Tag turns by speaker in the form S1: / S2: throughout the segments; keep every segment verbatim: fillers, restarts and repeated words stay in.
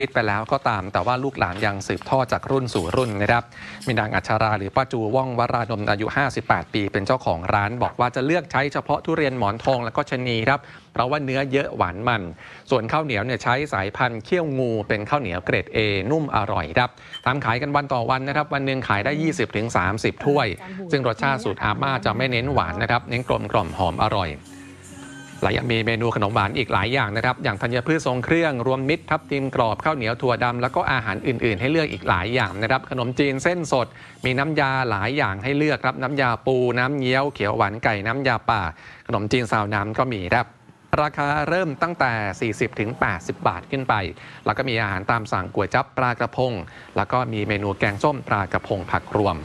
S1: ไปแล้วก็ตามแต่ว่าลูกหลานยังสืบทอดจากรุ่นสู่รุ่นนะครับมีนางอัชราหรือป้าจูว่องวรานนท์อายุห้าสิบแปดปีเป็นเจ้าของร้านบอกว่าจะเลือกใช้เฉพาะทุเรียนหมอนทองและก็ชะนีครับเพราะว่าเนื้อเยอะหวานมันส่วนข้าวเหนียวเนี่ยใช้สายพันธุ์เขี้ยวงูเป็นข้าวเหนียวเกรด A นุ่มอร่อยครับทำขายกันวันต่อวันนะครับวันหนึ่งขายได้ ยี่สิบถึงสามสิบ ถ้วยซึ่งรสชาติสูตรอาม่าจะไม่เน้นหวานนะครับเน้นกลมกล่อมหอมอร่อยและยังมีเมนูขนมหวานอีกหลายอย่างนะครับอย่างธัญพืชทรงเครื่องรวมมิตรทับทิมกรอบข้าวเหนียวถั่วดำแล้วก็อาหารอื่นๆให้เลือกอีกหลายอย่างนะครับขนมจีนเส้นสดมีน้ำยาหลายอย่างให้เลือกครับน้ำยาปูน้ำเงี้ยวเขียวหวานไก่น้ำยาป่าขนมจีนซาวน้ำก็มีครับราคาเริ่มตั้งแต่ สี่สิบถึงแปดสิบ บาทขึ้นไปแล้วก็มีอาหารตามสั่งก๋วยจั๊บปลากระพงแล้วก็มีเมนูแกงส้มปลากระพงผักรวม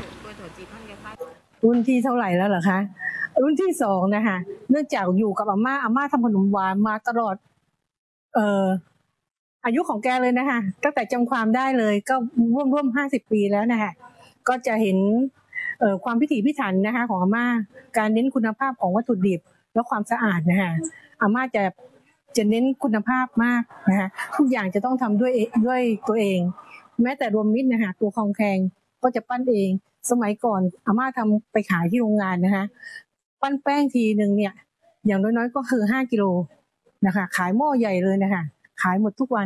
S2: รุ่นที่เท่าไหร่แล้วเหรอคะรุ่นที่สองนะคะเนื่องจากอยู่กับอาม่าอาม่าทำขนมหวานมาตลอดเอ่ออายุของแกเลยนะคะตั้งแต่จำความได้เลยก็ร่วมร่วมห้าสิบปีแล้วนะคะก็จะเห็นเอ่อความพิถีพิถันนะคะของอาม่าการเน้นคุณภาพของวัตถุดิบและความสะอาดนะคะอาม่าจะจะเน้นคุณภาพมากนะคะทุกอย่างจะต้องทำด้วยด้วยตัวเองแม้แต่รวมมิตรนะคะตัวคองแคงก็จะปั้นเองสมัยก่อนอาม่าทำไปขายที่โรงงานนะคะปั้นแป้งทีหนึ่งเนี่ยอย่างน้อยๆก็คือห้ากิโลนะคะขายหม้อใหญ่เลยนะคะขายหมดทุกวัน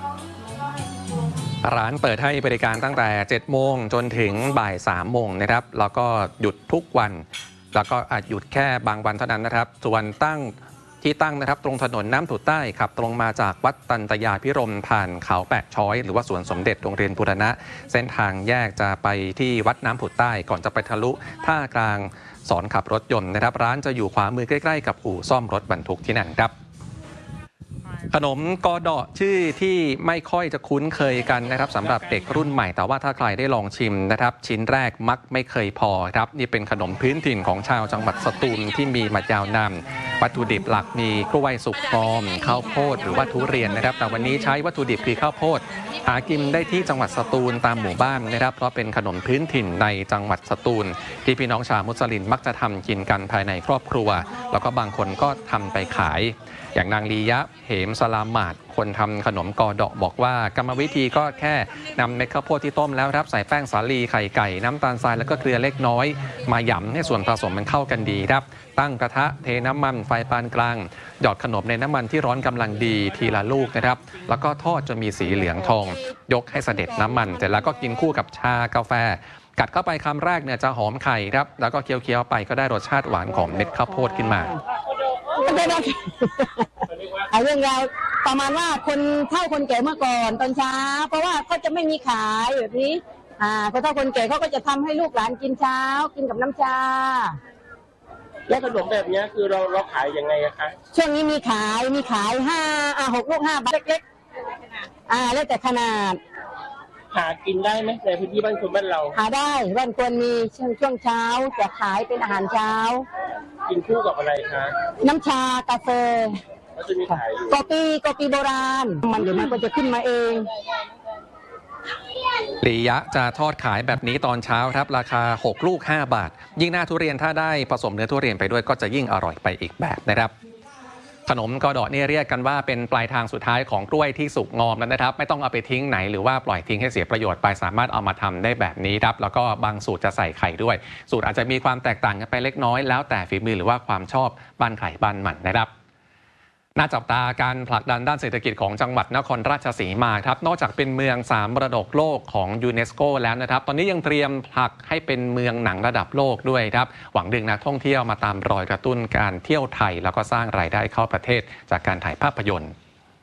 S1: ร้านเปิดให้บริการตั้งแต่เจ็ดโมงจนถึงบ่ายสามโมงนะครับแล้วก็หยุดทุกวันแล้วก็อาจหยุดแค่บางวันเท่านั้นนะครับส่วนตั้งที่ตั้งนะครับตรงถนนน้ำผุดใต้ขับตรงมาจากวัดตันตยาพิรมผ่านเขาแปะช้อยหรือว่าสวนสมเด็จโรงเรียนบูรณะเส้นทางแยกจะไปที่วัดน้ำผุดใต้ก่อนจะไปทะลุท่ากลางสอนขับรถยนต์นะครับร้านจะอยู่ขวามือใกล้ๆกับอู่ซ่อมรถบรรทุกที่นั่นครับขนมกอดอชื่อที่ไม่ค่อยจะคุ้นเคยกันนะครับสำหรับเด็กรุ่นใหม่แต่ว่าถ้าใครได้ลองชิมนะครับชิ้นแรกมักไม่เคยพอครับนี่เป็นขนมพื้นถิ่นของชาวจังหวัดสตูลที่มีมายาวนานวัตถุดิบหลักมีกล้วยสุกงอมข้าวโพดหรือว่าทุเรียนนะครับแต่วันนี้ใช้วัตถุดิบคือข้าวโพดหากินได้ที่จังหวัดสตูลตามหมู่บ้านนะครับเพราะเป็นขนมพื้นถิ่นในจังหวัดสตูลที่พี่น้องชาวมุสลิมมักจะทำกินกันภายในครอบครัวแล้วก็บางคนก็ทำไปขายอย่างนางลียะเหมสลามาดคนทำขนมกอดอกบอกว่ากรรมวิธีก็แค่นำเม็ดข้าวโพดที่ต้มแล้วครับใส่แป้งสาลีไข่ไก่น้ำตาลทรายแล้วก็เกลือเล็กน้อยมาหยำให้ส่วนผสมมันเข้ากันดีครับตั้งกระทะเทน้ำมันไฟปานกลางหยอดขนมในน้ำมันที่ร้อนกำลังดีทีละลูกนะครับแล้วก็ทอดจนมีสีเหลืองทองยกให้เสด็จน้ำมันเสร็จแล้วก็กินคู่กับชากาแฟกัดเข้าไปคำแรกเนี่ยจะหอมไข่ครับแล้วก็เคี้ยวๆไปก็ได้รสชาติหวานของเม็ดข้าวโพดขึ้นมา
S3: เอาเรื่องราวประมาณว่าคนเฒ่าคนแก่เมื่อก่อนตอนเช้าเพราะว่าเขาจะไม่มีขายแบบนี้อ่าคนเฒ่าคนแก่เขาก็จะทำให้ลูกหลานกินเช้ากินกับน้ำชา
S4: แล้วขนมแบบนี้คือเราเราขายยังไงอะคะ
S3: ช่วงนี้มีขายมีขายห้าอ่าหกลูกห้าบาทเล็กๆอ่าแล้วแต่ขนาด
S4: หากินได้ไหมในพื้นที่บ้านคนบ้านเรา
S3: หาได้บ้านคนมีช่วงช่วงเช้าจะขายเป็นอาหารเช้า
S4: กินคู่กับอะไรคะ
S3: น้ำชากาแฟ
S4: แล้วจะมีขาย
S3: กาแฟกาแฟโบราณมันเดี๋ยวมันก็จะขึ้นมาเอง
S1: ลียะจะทอดขายแบบนี้ตอนเช้าครับราคาหกลูกห้าบาทยิ่งหน้าทุเรียนถ้าได้ผสมเนื้อทุเรียนไปด้วยก็จะยิ่งอร่อยไปอีกแบบนะครับขนมกอดอนี่เรียกกันว่าเป็นปลายทางสุดท้ายของกล้วยที่สุกงอมแล้วนะครับไม่ต้องเอาไปทิ้งไหนหรือว่าปล่อยทิ้งให้เสียประโยชน์ไปสามารถเอามาทำได้แบบนี้ครับแล้วก็บางสูตรจะใส่ไข่ด้วยสูตรอาจจะมีความแตกต่างกันไปเล็กน้อยแล้วแต่ฝีมือหรือว่าความชอบบ้านไข่บ้านมันนะครับน่าจับตาการผลักดันด้านเศรษฐกิจของจังหวัดนครราชสีมาครับนอกจากเป็นเมืองสามมรดกโลกของยูเนสโกแล้วนะครับตอนนี้ยังเตรียมผลักให้เป็นเมืองหนังระดับโลกด้วยครับหวังดึงนักท่องเที่ยวมาตามรอยกระตุ้นการเที่ยวไทยแล้วก็สร้างรายได้เข้าประเทศจากการถ่ายภาพยนตร์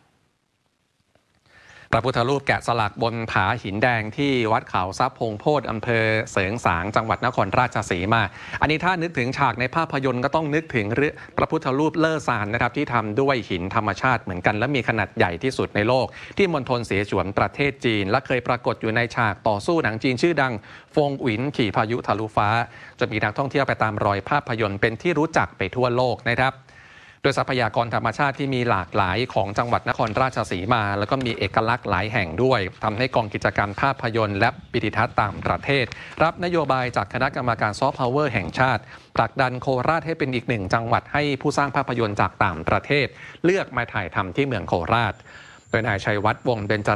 S1: พระพุทธรูปแกะสลักบนผาหินแดงที่วัดเขาทรัพย์พงโพธิ์อำเภอเสริงสางจังหวัดนครราชสีมาอันนี้ถ้านึกถึงฉากในภาพยนตร์ก็ต้องนึกถึงพระพุทธรูปเลอซานนะครับที่ทำด้วยหินธรรมชาติเหมือนกันและมีขนาดใหญ่ที่สุดในโลกที่มณฑลเสฉวนประเทศจีนและเคยปรากฏอยู่ในฉากต่อสู้หนังจีนชื่อดังฟงหวินขี่พายุทะลุฟ้าจนมีนักท่องเที่ยวไปตามรอยภาพยนตร์เป็นที่รู้จักไปทั่วโลกนะครับโดยทรัพยากรธรรมชาติที่มีหลากหลายของจังหวัดนครราชสีมาแล้วก็มีเอกลักษณ์หลายแห่งด้วยทำให้กองกิจกรรมภาพยนตร์และวิดิทัศน์ต่างประเทศรับนโยบายจากคณะกรรมการซอฟต์พาวเวอร์แห่งชาติผลักดันโคราชให้เป็นอีกหนึ่งจังหวัดให้ผู้สร้างภาพยนตร์จากต่างประเทศเลือกมาถ่ายทำที่เมืองโคราชโดโดยนายชัยวัฒน์วงศ์เบญจ